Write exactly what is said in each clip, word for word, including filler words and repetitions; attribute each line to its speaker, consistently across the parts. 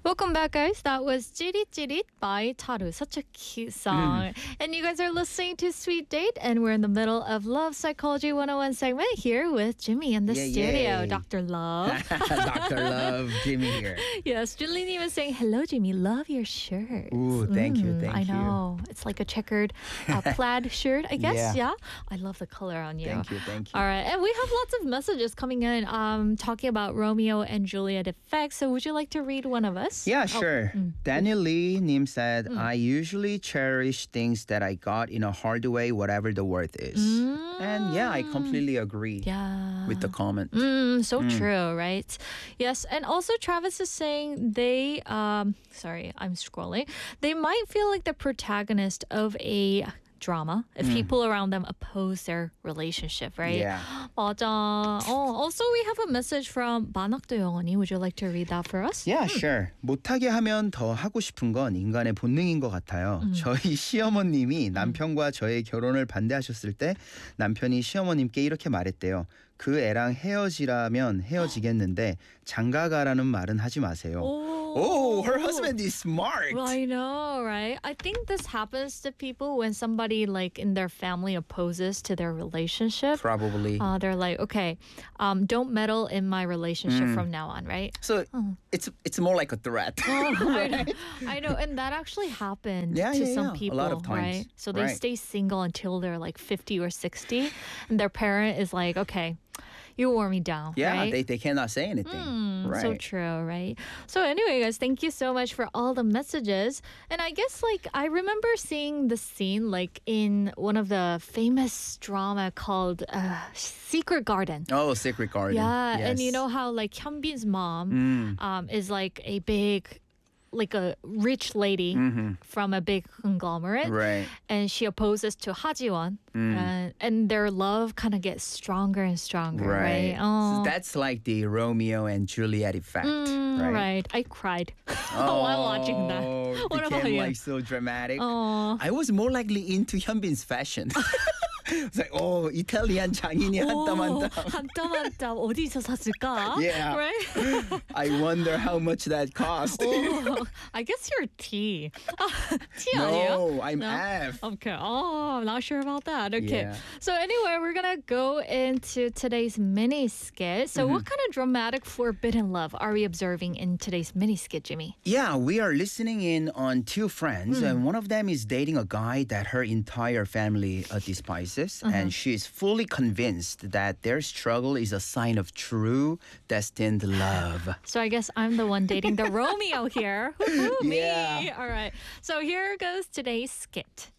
Speaker 1: Welcome back, guys. That was Jirit Jirit by Taru. Such a cute song. And you guys are listening to Sweet Date, and we're in the middle of Love Psychology one oh one segment here with Jimmy in the
Speaker 2: Yay,
Speaker 1: studio.
Speaker 2: yay.
Speaker 1: Doctor Love.
Speaker 2: Doctor Love, Jimmy here.
Speaker 1: Yes, Julie was saying, hello, Jimmy. Love your shirt.
Speaker 2: Ooh, thank you, thank
Speaker 1: I
Speaker 2: you.
Speaker 1: know. It's like a checkered uh, plaid shirt, I guess.
Speaker 2: Yeah.
Speaker 1: Yeah. I love the color on you.
Speaker 2: Thank you, thank you.
Speaker 1: All right. And we have lots of messages coming in um, talking about Romeo and Juliet effects. So would you like to read one of us?
Speaker 2: Yeah, sure.
Speaker 1: mm.
Speaker 2: Daniel Lee Nim said, I usually cherish things that I got in a hard way, whatever the worth is. And yeah, I completely agree
Speaker 1: Yeah.
Speaker 2: with the comment.
Speaker 1: Mm, so true, right? Yes, and also Travis is saying they, um, sorry, I'm scrolling. They might feel like the protagonist of a drama if people around them oppose their relationship, right?
Speaker 2: Yeah.
Speaker 1: 맞아. Oh, also, we have a message from 만학도 영원히. Would you like to read that for us?
Speaker 2: Yeah, sure. 못하게 하면 더 하고 싶은 건 인간의 본능인 것 같아요. 저희 시어머님이 남편과 저의 결혼을 반대하셨을 때 남편이 시어머님께 이렇게 말했대요. 그 애랑 헤어지라면 헤어지겠는데 장가가라는 말은 하지 마세요. Oh, her husband is smart.
Speaker 1: Well, I know, right? I think this happens to people when somebody like in their family opposes to their relationship.
Speaker 2: Probably.
Speaker 1: Uh, they're like, okay, um, don't meddle in my relationship from now on, right?
Speaker 2: So it's it's more like a threat.
Speaker 1: Oh, I, know, I know, and that actually happened
Speaker 2: Yeah,
Speaker 1: to
Speaker 2: yeah,
Speaker 1: some
Speaker 2: yeah. A
Speaker 1: people,
Speaker 2: lot of times.
Speaker 1: right? So they
Speaker 2: Right.
Speaker 1: stay single until they're like fifty or sixty, and their parent is like, okay, you wore me down,
Speaker 2: Yeah,
Speaker 1: right?
Speaker 2: they, they cannot say anything.
Speaker 1: Mm,
Speaker 2: right.
Speaker 1: So true, right? So anyway, guys, thank you so much for all the messages. And I guess like I remember seeing the scene like in one of the famous drama called uh, Secret Garden.
Speaker 2: Oh, Secret Garden.
Speaker 1: Yeah, and you
Speaker 2: Yes.
Speaker 1: know how like Hyunbin's mom
Speaker 2: Mm.
Speaker 1: um, is like a big, like a rich lady from a big conglomerate,
Speaker 2: Mm-hmm. Right.
Speaker 1: and she opposes to Ha Ji-won, and, and their love kind of gets stronger and stronger, right?
Speaker 2: Right.
Speaker 1: Oh.
Speaker 2: So that's like the Romeo and Juliet effect,
Speaker 1: Mm,
Speaker 2: right?
Speaker 1: right. I cried while watching that.
Speaker 2: Oh, it
Speaker 1: What about
Speaker 2: became
Speaker 1: you?
Speaker 2: like so dramatic.
Speaker 1: Oh.
Speaker 2: I was more likely into Hyunbin's fashion. It's like, oh, Italian 장인이 한 땀 한 땀.
Speaker 1: 한땀 한땀 어디서 샀을까?
Speaker 2: Yeah.
Speaker 1: Right?
Speaker 2: I wonder how much that cost.
Speaker 1: oh, I guess you're T. T 아니에요?
Speaker 2: No, I'm
Speaker 1: No?
Speaker 2: F.
Speaker 1: Okay. Oh, I'm not sure about that. Okay.
Speaker 2: Yeah.
Speaker 1: So anyway, we're gonna go into today's mini skit. So what kind of dramatic forbidden love are we observing in today's mini skit, Jimmy?
Speaker 2: Yeah, we are listening in on two friends, and one of them is dating a guy that her entire family uh, despises, and she is fully convinced that their struggle is a sign of true, destined love.
Speaker 1: So I guess I'm the one dating the Romeo here. Woo-hoo, me.
Speaker 2: Yeah.
Speaker 1: All right. So here goes today's skit.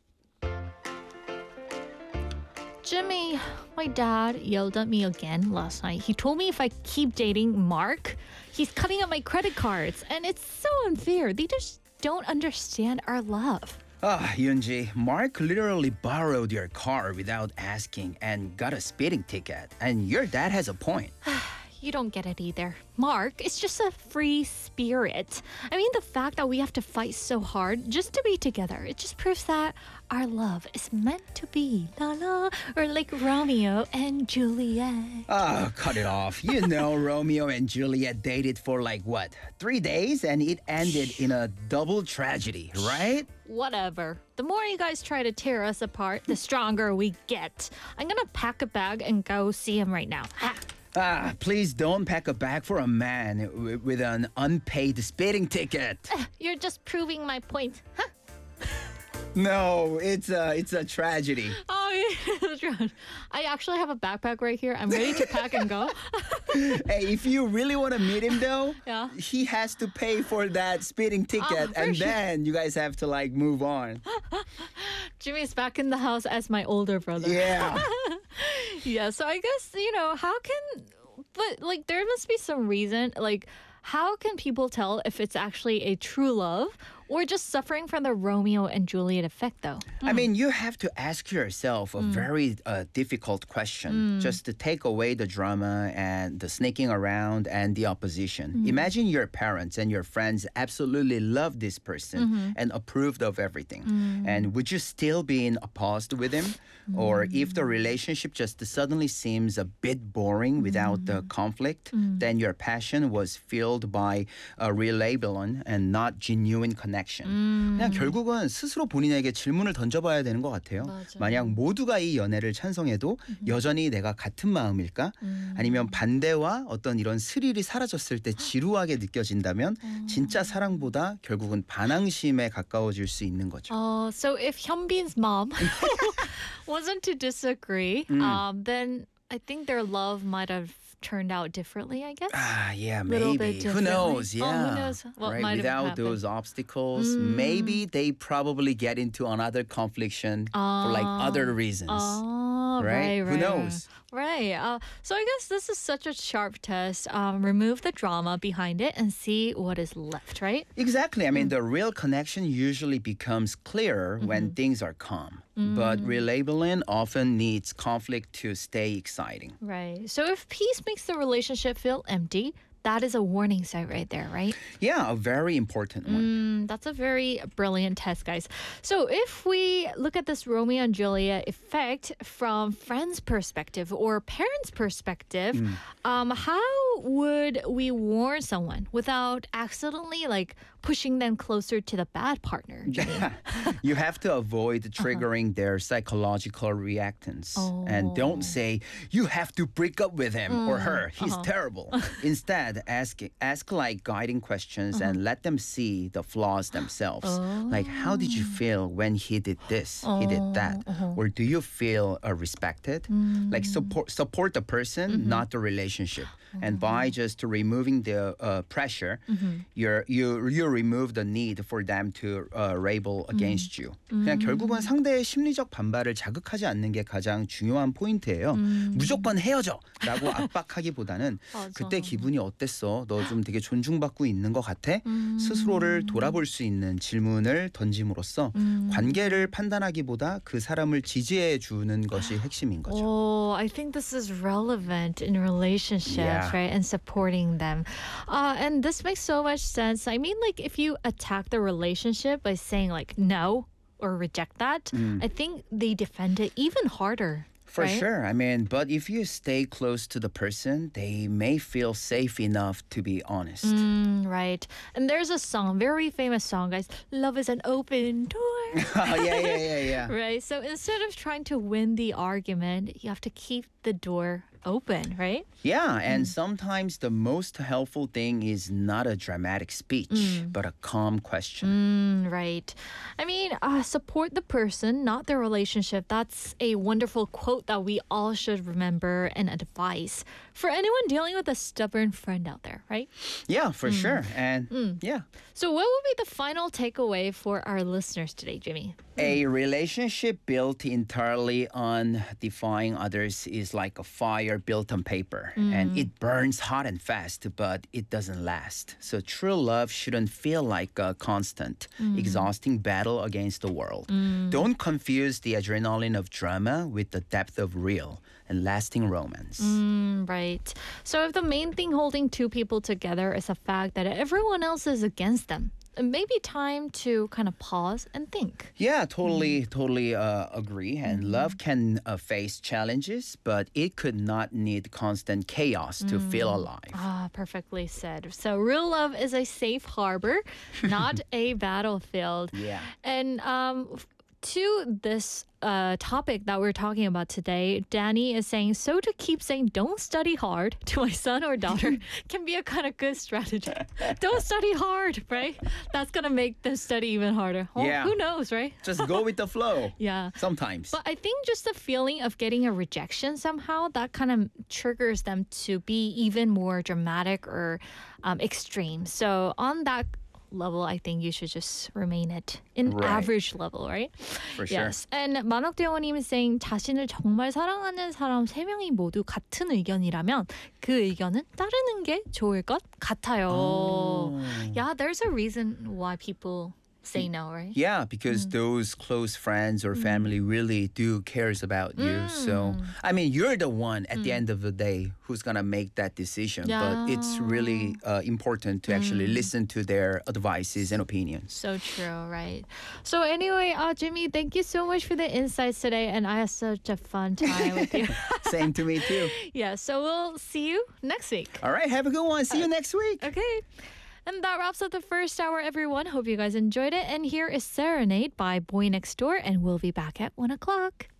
Speaker 1: Jimmy, my dad yelled at me again last night. He told me if I keep dating Mark, he's cutting up my credit cards. And it's so unfair. They just don't understand our love.
Speaker 2: Ah, Yoonji, Mark literally borrowed your car without asking and got a speeding ticket. And your dad has a point.
Speaker 1: You don't get it either. Mark is just a free spirit. I mean, the fact that we have to fight so hard just to be together, it just proves that our love is meant to be. La la. Or like Romeo and Juliet.
Speaker 2: Oh, cut it off. You know Romeo and Juliet dated for like what, three days? And it ended in a double tragedy, right?
Speaker 1: Whatever. The more you guys try to tear us apart, the stronger we get. I'm gonna pack a bag and go see him right now. Ha.
Speaker 2: Ah, please don't pack a bag for a man w- with an unpaid speeding ticket.
Speaker 1: You're just proving my point. Huh?
Speaker 2: No, it's a, it's a tragedy.
Speaker 1: Oh, yeah, that's right. I actually have a backpack right here. I'm ready to pack and go.
Speaker 2: Hey, if you really want to meet him though,
Speaker 1: Yeah.
Speaker 2: he has to pay for that speeding ticket,
Speaker 1: for
Speaker 2: and
Speaker 1: sure.
Speaker 2: then you guys have to like move on.
Speaker 1: Jimmy's back in the house as my older brother.
Speaker 2: Yeah.
Speaker 1: Yeah, so I guess, you know, how can, but like there must be some reason, like, how can people tell if it's actually a true love Or just suffering from the Romeo and Juliet effect, though?
Speaker 2: I mean, you have to ask yourself a very uh, difficult question just to take away the drama and the sneaking around and the opposition. Imagine your parents and your friends absolutely love this person and approved of everything. And would you still be in opposed with him? Or if the relationship just suddenly seems a bit boring without the conflict, then your passion was filled by a relabeling and not genuine connection. 그냥 결국은 스스로 본인에게 질문을 던져봐야 되는 것 같아요.
Speaker 1: 맞아요.
Speaker 2: 만약 모두가 이 연애를 찬성해도 여전히 내가 같은 마음일까? 아니면 반대와 어떤 이런 스릴이 사라졌을 때 지루하게 느껴진다면 진짜 사랑보다 결국은 반항심에 가까워질 수 있는 거죠.
Speaker 1: Uh, so if Hyunbin's mom wasn't to disagree, um, then I think their love might have turned out differently, I guess.
Speaker 2: Ah, yeah,
Speaker 1: Little
Speaker 2: maybe.
Speaker 1: bit
Speaker 2: Who knows?
Speaker 1: differently. Oh,
Speaker 2: Yeah.
Speaker 1: who knows what
Speaker 2: right?
Speaker 1: might have
Speaker 2: Without
Speaker 1: happened.
Speaker 2: those obstacles, maybe they probably get into another confliction for like other reasons.
Speaker 1: Oh,
Speaker 2: Right?
Speaker 1: right,
Speaker 2: Who
Speaker 1: right.
Speaker 2: knows?
Speaker 1: Right. Uh, so I guess this is such a sharp test. Um, remove the drama behind it and see what is left, right?
Speaker 2: Exactly. I mean, the real connection usually becomes clearer when things are calm. But relabeling often needs conflict to stay exciting.
Speaker 1: Right. So if peace makes the relationship feel empty, that is a warning sign right there, right?
Speaker 2: Yeah, a very important one.
Speaker 1: Mm, that's a very brilliant test, guys. So if we look at this Romeo and Juliet effect from friends' perspective or parents' perspective, um, how would we warn someone without accidentally like pushing them closer to the bad partner?
Speaker 2: You have to avoid triggering their psychological reactance. And don't say, you have to break up with him or her. He's terrible. Instead, ask ask like guiding questions and let them see the flaws themselves. Like, how did you feel when he did this? He did that. Or do you feel uh, respected? Like support support the person, not the relationship. And by just removing the uh, pressure, you're, you you remove the need for them to uh, rebel against you. 그냥 결국은 상대의 심리적 반발을 자극하지 않는 게 가장 중요한 포인트예요. 무조건 헤어져라고 압박하기보다는
Speaker 1: 맞아.
Speaker 2: 그때 기분이 어땠어? 너 좀 되게 존중받고 있는 것 같아? 스스로를 돌아볼 수 있는 질문을 던짐으로써 관계를 판단하기보다 그 사람을 지지해 주는 것이 핵심인 거죠.
Speaker 1: Oh, I think this is relevant in relationships,
Speaker 2: Yeah.
Speaker 1: right? And supporting them. Uh, and this makes so much sense. I mean, like, if you attack the relationship by saying, like, no or reject that, I think they defend it even harder.
Speaker 2: For
Speaker 1: right?
Speaker 2: sure. I mean, but if you stay close to the person, they may feel safe enough to be honest.
Speaker 1: Mm, right. And there's a song, very famous song, guys. Love is an open door.
Speaker 2: Oh, yeah, yeah, yeah, yeah.
Speaker 1: Right. So instead of trying to win the argument, you have to keep the door open, right?
Speaker 2: Yeah, and sometimes the most helpful thing is not a dramatic speech, but a calm question.
Speaker 1: Mm, right. I mean, uh, support the person, not the relationship. That's a wonderful quote that we all should remember and advise for anyone dealing with a stubborn friend out there, right?
Speaker 2: Yeah, for sure. And yeah,
Speaker 1: So, what would be the final takeaway for our listeners today, Jimmy?
Speaker 2: a relationship built entirely on defying others is like a fire built on paper, and it burns hot and fast, but it doesn't last. So true love shouldn't feel like a constant, exhausting battle against the world. Don't confuse the adrenaline of drama with the depth of real and lasting romance.
Speaker 1: Mm, right. So, if the main thing holding two people together is the fact that everyone else is against them, it may be time to kind of pause and think.
Speaker 2: Yeah, totally, totally uh, agree. And love can uh, face challenges, but it could not need constant chaos to feel alive.
Speaker 1: Ah, perfectly said. So, real love is a safe harbor, not a battlefield.
Speaker 2: Yeah.
Speaker 1: And um, f- to this uh, topic that we're talking about today, Danny is saying, so to keep saying don't study hard to my son or daughter can be a kind of good strategy. Don't study hard, right? That's going to make them study even harder. Oh,
Speaker 2: Yeah.
Speaker 1: Who knows, right?
Speaker 2: Just go with the flow.
Speaker 1: Yeah.
Speaker 2: Sometimes.
Speaker 1: But I think just the feeling of getting a rejection somehow, that kind of triggers them to be even more dramatic or um, extreme. So on that level, I think you should just remain at an
Speaker 2: Right.
Speaker 1: average level, right?
Speaker 2: For sure.
Speaker 1: Yes. And 만학대원님 is saying 자신을 정말 사랑하는 사람 세 명이 모두 같은 의견이라면 그 의견은 따르는 게 좋을 것 같아요.
Speaker 2: Oh.
Speaker 1: Yeah, there's a reason why people say no, right?
Speaker 2: Yeah, because those close friends or family really do cares about you. So, I mean, you're the one at the end of the day who's going to make that decision. But it's really uh, important to actually listen to their advices and opinions.
Speaker 1: So true, right? So anyway, uh, Jimmy, thank you so much for the insights today. And I had such a fun time with you.
Speaker 2: Same to me, too.
Speaker 1: Yeah, so we'll see you next week.
Speaker 2: All right, have a good one. See you next week.
Speaker 1: Okay. And that wraps up the first hour, everyone. Hope you guys enjoyed it. And here is Serenade by Boy Next Door, and we'll be back at one o'clock.